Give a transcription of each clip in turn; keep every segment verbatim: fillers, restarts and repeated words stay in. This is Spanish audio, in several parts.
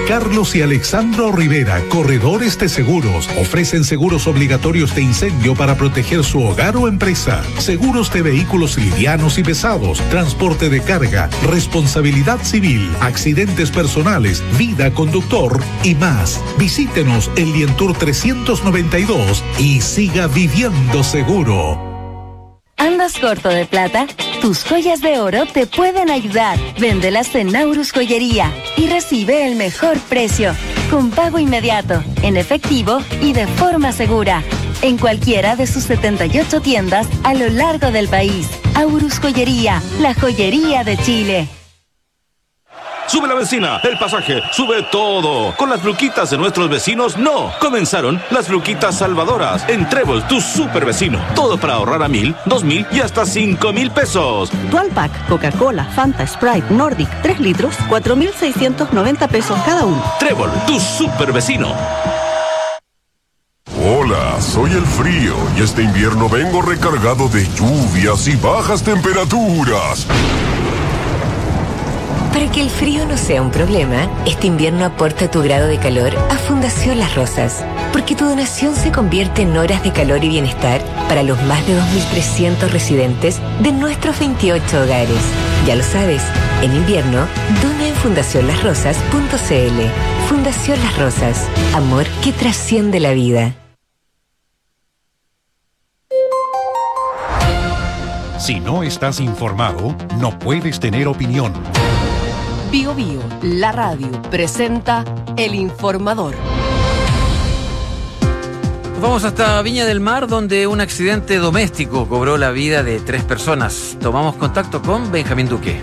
Carlos y Alexandro Rivera, corredores de seguros, ofrecen seguros obligatorios de incendio para proteger su hogar o empresa, seguros de vehículos livianos y pesados, transporte de carga, responsabilidad civil, accidentes personales, vida conductor y más. Visítenos en Lientour trescientos noventa y dos y siga viviendo seguro. ¿Andas corto de plata? Tus joyas de oro te pueden ayudar. Véndelas en Naurus Joyería y recibe el mejor precio, con pago inmediato, en efectivo y de forma segura, en cualquiera de sus setenta y ocho tiendas a lo largo del país. Aurus Joyería, la joyería de Chile. Sube la benzina, el pasaje, sube todo. Con las luquitas de nuestros vecinos, no. Comenzaron las luquitas salvadoras en Trébol, tu super vecino. Todo para ahorrar a mil, dos mil y hasta cinco mil pesos. Dual Pack, Coca-Cola, Fanta, Sprite, Nordic, tres litros, cuatro mil seiscientos noventa pesos cada uno. Trébol, tu super vecino. Hola, soy el frío y este invierno vengo recargado de lluvias y bajas temperaturas. Para que el frío no sea un problema, este invierno aporta tu grado de calor a Fundación Las Rosas, porque tu donación se convierte en horas de calor y bienestar para los más de dos mil trescientos residentes de nuestros veintiocho hogares. Ya lo sabes, en invierno, dona en fundación las rosas punto c l. Fundación Las Rosas, amor que trasciende la vida. Si no estás informado, no puedes tener opinión. Bio Bio, la radio, presenta El Informador. Vamos hasta Viña del Mar, donde un accidente doméstico cobró la vida de tres personas. Tomamos contacto con Benjamín Duque.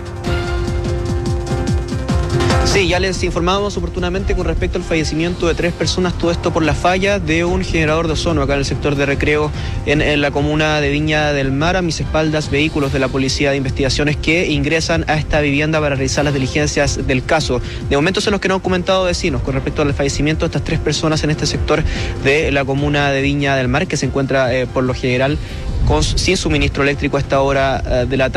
Sí, ya les informábamos oportunamente con respecto al fallecimiento de tres personas, todo esto por la falla de un generador de ozono acá en el sector de Recreo, en, en la comuna de Viña del Mar. A mis espaldas, vehículos de la Policía de Investigaciones que ingresan a esta vivienda para realizar las diligencias del caso. De momento son los que nos han comentado vecinos con respecto al fallecimiento de estas tres personas en este sector de la comuna de Viña del Mar, que se encuentra eh, por lo general con, sin suministro eléctrico a esta hora eh, de la tarde.